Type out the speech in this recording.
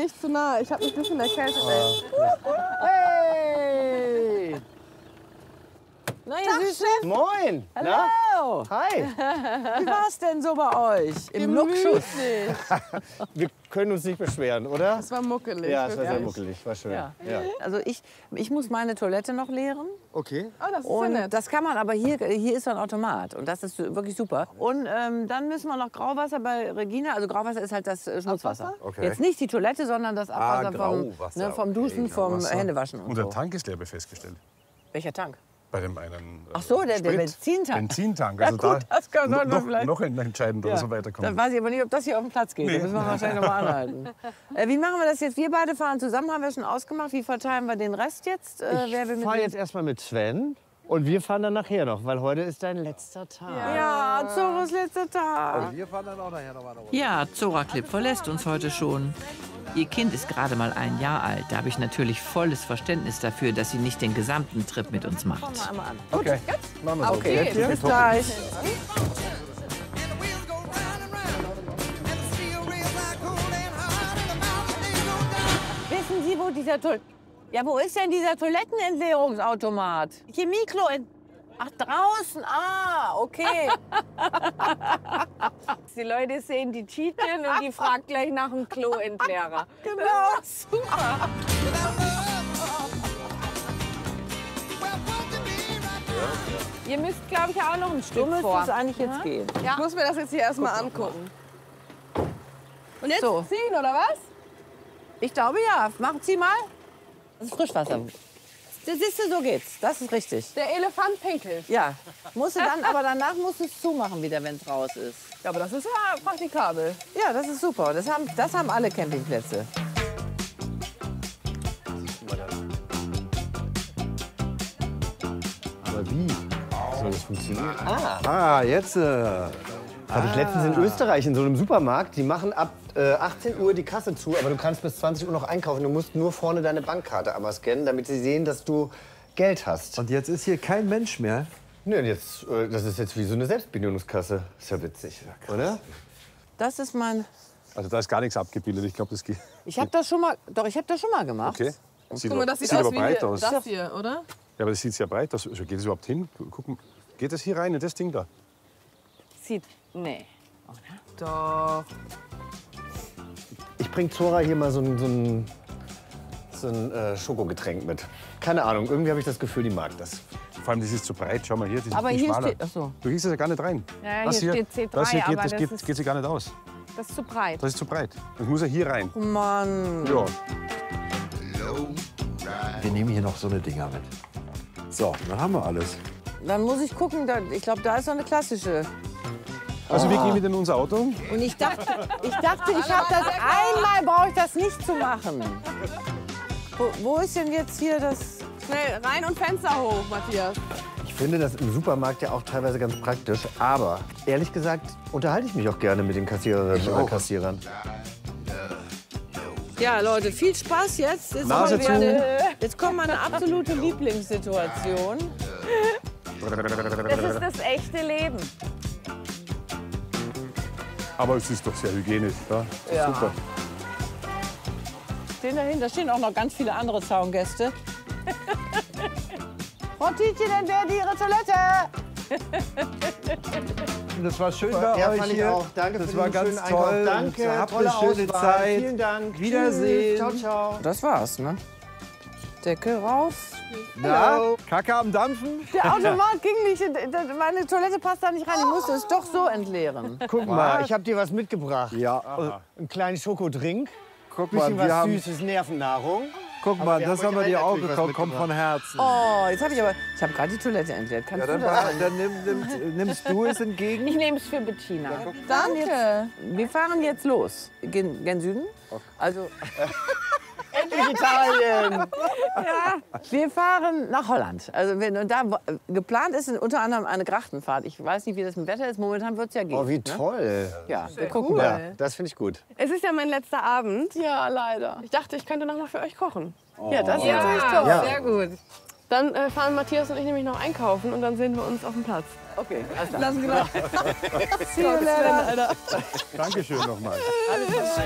nicht zu nah. Ich habe mich ein bisschen erkältet. Ey. Hey! Na, ihr Süßen? Moin! Hallo! Hi! Wie war's denn so bei euch? Im Luxus? Wir können uns nicht beschweren, oder? Es war muckelig. Ja, es war sehr wirklich. muckelig. War schön. Ja. Ja. Also ich muss meine Toilette noch leeren. Okay. Oh, das ist ja Und nett. das kann man, aber hier ist so ein Automat und das ist wirklich super. Und dann müssen wir noch Grauwasser bei Regina. Also Grauwasser ist halt das Schmutzwasser. Abwasser? Okay. Jetzt nicht die Toilette, sondern das Abwasser Grauwasser, vom Duschen, okay, vom Grauwasser. Händewaschen und Und der so. Tank ist leer, habe ich festgestellt. Welcher Tank? Bei dem einen. Ach so, der Sprit. Benzintank. Benzintank. Ja, Also gut, das kann man noch, vielleicht. noch entscheidender, dass wir Dann weiterkommen. weiß ich aber nicht, ob das hier auf den Platz geht. Nee. Da müssen wir wahrscheinlich noch mal anhalten. Wie machen wir das jetzt? Wir beide fahren zusammen, haben wir schon ausgemacht. Wie verteilen wir den Rest jetzt? Wer will Ich mit fahre wem? jetzt erstmal mit Sven und wir fahren dann nachher noch, weil heute ist dein letzter Tag. Ja, Zoras letzter Tag. Wir fahren dann auch nachher noch mal. Ja, Zora Klipp verlässt uns heute schon. Ihr Kind ist gerade mal 1 Jahr alt. Da habe ich natürlich volles Verständnis dafür, dass sie nicht den gesamten Trip mit uns macht. Fangen wir einmal an. Okay, machen wir so. Okay, bis gleich. Wissen Sie, wo dieser wo ist denn dieser Toilettenentleerungsautomat? Chemiklo. Ach, draußen. Ah, okay. Die Leute sehen die Cheatin und die fragt gleich nach dem Kloentleerer. Genau. Super. Ihr müsst, glaube ich, auch noch ein Du Stück müsstest vor. eigentlich jetzt gehen. Ich muss mir das jetzt hier erstmal angucken. Und jetzt So. ziehen, oder was? Ich glaube ja. Zieh mal. Das ist Frischwasser. Das siehst du, so geht's. Das ist richtig. Der Elefant pinkelt. Ja. Musst du dann, aber danach musst du es zumachen wieder, wenn es raus ist. Ja, aber das ist ja praktikabel. Ja, das ist super. Das haben alle Campingplätze. Aber wie soll das funktionieren? Jetzt. Hatte ich letztens in Österreich in so einem Supermarkt. Die machen ab 18 Uhr die Kasse zu, aber du kannst bis 20 Uhr noch einkaufen. Du musst nur vorne deine Bankkarte einmal scannen, damit sie sehen, dass du Geld hast. Und jetzt ist hier kein Mensch mehr. Nö, jetzt, das ist jetzt wie so eine Selbstbedienungskasse. Ist ja witzig, oder? Das ist mein. Also da ist gar nichts abgebildet. Ich glaube, das geht. Ich habe das schon mal. Doch, ich habe das schon mal gemacht. Okay. Sieht Guck mal, das sieht aber aus wie breit hier, aus. das hier, oder? Ja, aber das sieht sehr breit aus. Also geht es überhaupt hin? Guck mal. Geht das hier rein in das Ding da? Sieht, nee. Doch. Ich bring Zora hier mal so ein Schokogetränk mit. Keine Ahnung, irgendwie habe ich das Gefühl, die mag das. Vor allem, das ist zu breit. Schau mal hier, das ist Aber viel hier schmaler. steht. Ach so. Du kriegst das ja gar nicht rein. Ja, das hier steht C3, das hier geht, aber das geht sich gar nicht aus. Das ist zu breit. Das ist zu breit. Das muss ja hier rein. Mann. Ja. Wir nehmen hier noch so eine Dinger mit. So, dann haben wir alles. Dann muss ich gucken. Ich glaube, da ist so eine klassische. Also wir gehen mit in unser Auto. Und ich dachte, ich habe das einmal, brauche ich das nicht zu machen. Wo ist denn jetzt hier das? Schnell rein und Fenster hoch, Matthias. Ich finde das im Supermarkt ja auch teilweise ganz praktisch. Aber ehrlich gesagt unterhalte ich mich auch gerne mit den Kassiererinnen oder Kassierern. Ja, Leute, viel Spaß jetzt. Nase zu. Jetzt kommt meine absolute Lieblingssituation. Das ist das echte Leben. Aber es ist doch sehr hygienisch. Ja? Ja. Super. Da stehen auch noch ganz viele andere Zaungäste. Frau Tietjen, entleert Ihre Toilette. Das war schön bei Ja, euch fand ich hier. auch. Danke das für war den ganz schönen toll. Einkauf. Danke, Habt tolle eine schöne Auswahl. Zeit. Vielen Dank. Wiedersehen. Tschüss. Ciao, ciao. Das war's, ne? Deckel rauf. Na, Kacke am Dampfen? Der Automat ging nicht. Meine Toilette passt da nicht rein. Ich musste es doch so entleeren. Guck mal, ich habe dir was mitgebracht. Ja, Einen kleinen Schokodrink, guck mal, bisschen wir was haben, Süßes, Nervennahrung. guck Aber mal, wir das haben haben wir euch dir auch natürlich was bekommen, kommt von Herzen. Oh, jetzt habe ich habe gerade die Toilette entleert. Kannst Ja, du das? dann nimmst du es entgegen. Ich nehme es für Bettina. Danke. Wir fahren jetzt los. Gen Süden. Also, Endlich Italien! wir fahren nach Holland. Also, und da geplant ist unter anderem eine Grachtenfahrt. Ich weiß nicht, wie das mit dem Wetter ist. Momentan wird es ja gehen. Oh, wie ne? toll. Ja, wir gucken Ja, mal. das finde ich gut. Es ist ja mein letzter Abend. Ja, leider. Ich dachte, ich könnte noch mal für euch kochen. Ja, das ist Ja, natürlich toll. Ja. sehr gut. Dann fahren Matthias und ich nämlich noch einkaufen und dann sehen wir uns auf dem Platz. Okay, alles klar. Lassen wir See you later. Dankeschön nochmal.